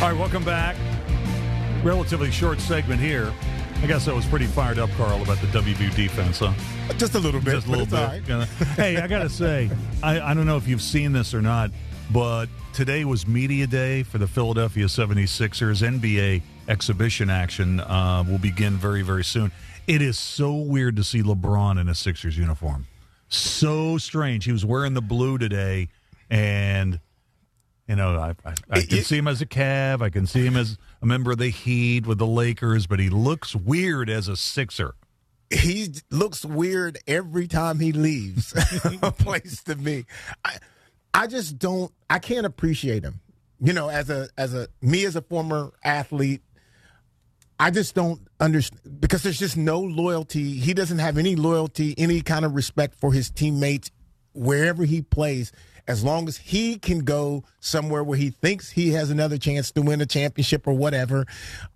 All right, welcome back. Relatively short segment here. I guess I was pretty fired up, Carl, about the WVU defense, huh? Just a little bit. Just a little bit. All right. Hey, I got to say, I don't know if you've seen this or not, but today was media day for the Philadelphia 76ers. NBA exhibition action will begin very, very soon. It is so weird to see LeBron in a Sixers uniform. So strange. He was wearing the blue today, and you know, I can see him as a Cav. I can see him as a member of the Heat with the Lakers, but he looks weird as a Sixer. He looks weird every time he leaves a place to me. I just don't. I can't appreciate him. You know, as a former athlete, I just don't understand because there's just no loyalty. He doesn't have any loyalty, any kind of respect for his teammates wherever he plays. As long as he can go somewhere where he thinks he has another chance to win a championship or whatever,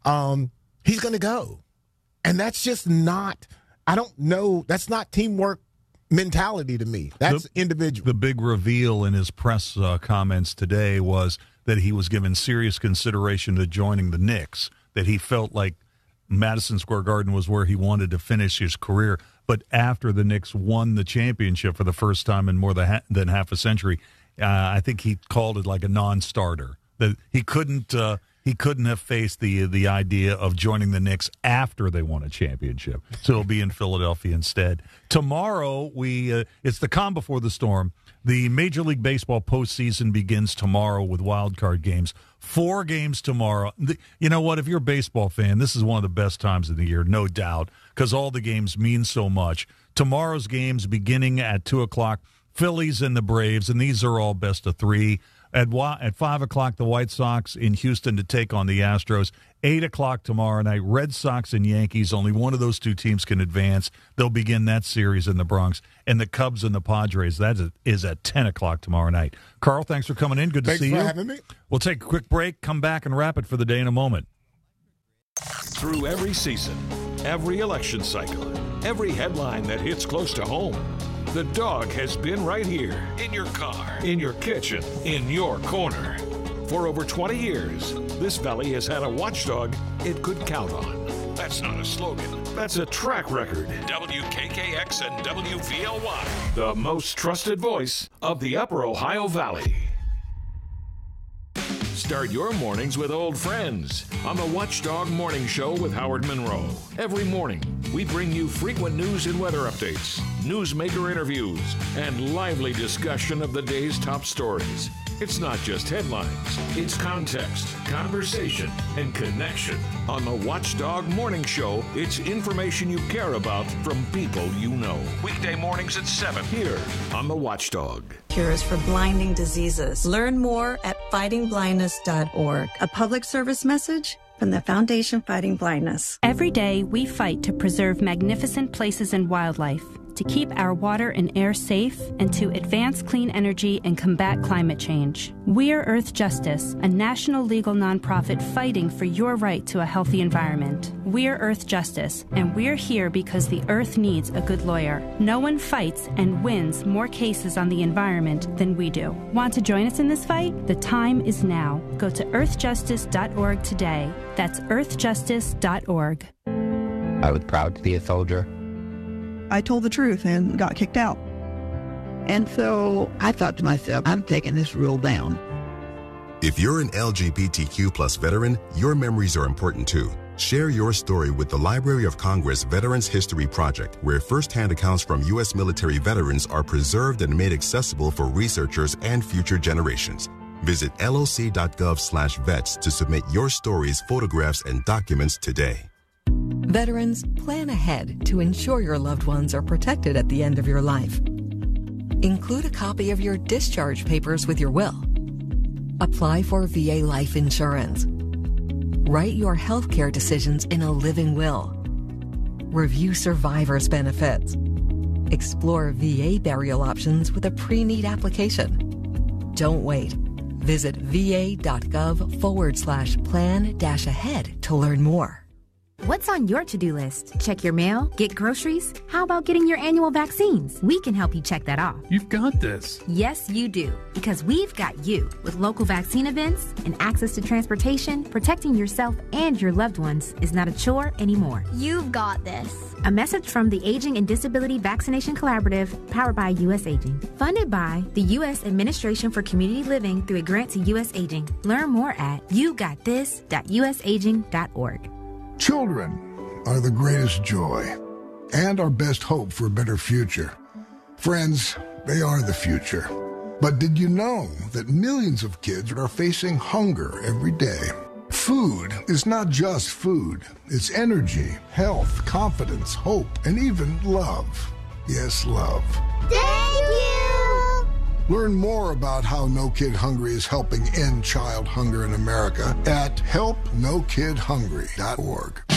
he's going to go. And that's just not, I don't know, that's not teamwork mentality to me. That's individual. The big reveal in his press comments today was that he was given serious consideration to joining the Knicks, that he felt like Madison Square Garden was where he wanted to finish his career. But after the Knicks won the championship for the first time in more than half a century, I think he called it like a non-starter. That he couldn't have faced the idea of joining the Knicks after they won a championship. So he'll be in Philadelphia instead. Tomorrow, it's the calm before the storm. The Major League Baseball postseason begins tomorrow with wild card games. 4 games tomorrow. You know what? If you're a baseball fan, this is one of the best times of the year, no doubt, because all the games mean so much. Tomorrow's games beginning at 2 o'clock, Phillies and the Braves, and these are all best of 3. At 5 o'clock, the White Sox in Houston to take on the Astros. 8 o'clock tomorrow night, Red Sox and Yankees. Only one of those two teams can advance. They'll begin that series in the Bronx. And the Cubs and the Padres, that is at 10 o'clock tomorrow night. Carl, thanks for coming in. Good to see you. Thanks for having me. We'll take a quick break, come back, and wrap it for the day in a moment. Through every season, every election cycle, every headline that hits close to home, the Dog has been right here, in your car, in your kitchen, in your corner. For over 20 years, this valley has had a watchdog it could count on. That's not a slogan. That's a track record. WKKX and WVLY, the most trusted voice of the Upper Ohio Valley. Start your mornings with old friends on the Watchdog Morning Show with Howard Monroe. Every morning, we bring you frequent news and weather updates, newsmaker interviews, and lively discussion of the day's top stories. It's not just headlines, it's context, conversation, and connection. On the Watchdog Morning Show, it's information you care about from people you know. Weekday mornings at 7 here on the Watchdog. Cures for blinding diseases. Learn more at fightingblindness.org. A public service message from the Foundation Fighting Blindness. Every day, we fight to preserve magnificent places and wildlife, to keep our water and air safe, and to advance clean energy and combat climate change. We're Earth Justice, a national legal nonprofit fighting for your right to a healthy environment. We're Earth Justice, and we're here because the Earth needs a good lawyer. No one fights and wins more cases on the environment than we do. Want to join us in this fight? The time is now. Go to earthjustice.org today. That's earthjustice.org. I was proud to be a soldier. I told the truth and got kicked out. And so I thought to myself, I'm taking this rule down. If you're an LGBTQ plus veteran, your memories are important too. Share your story with the Library of Congress Veterans History Project, where firsthand accounts from U.S. military veterans are preserved and made accessible for researchers and future generations. Visit loc.gov/vets to submit your stories, photographs, and documents today. Veterans, plan ahead to ensure your loved ones are protected at the end of your life. Include a copy of your discharge papers with your will. Apply for VA life insurance. Write your health care decisions in a living will. Review survivor's benefits. Explore VA burial options with a pre-need application. Don't wait. Visit va.gov/plan-ahead to learn more. What's on your to-do list? Check your mail? Get groceries? How about getting your annual vaccines? We can help you check that off. You've got this. Yes, you do. Because we've got you. With local vaccine events and access to transportation, protecting yourself and your loved ones is not a chore anymore. You've got this. A message from the Aging and Disability Vaccination Collaborative, powered by U.S. Aging. Funded by the U.S. Administration for Community Living through a grant to U.S. Aging. Learn more at yougotthis.usaging.org. Children are the greatest joy and our best hope for a better future. Friends, they are the future. But did you know that millions of kids are facing hunger every day? Food is not just food. It's energy, health, confidence, hope, and even love. Yes, love. Thank you! Learn more about how No Kid Hungry is helping end child hunger in America at helpnokidhungry.org.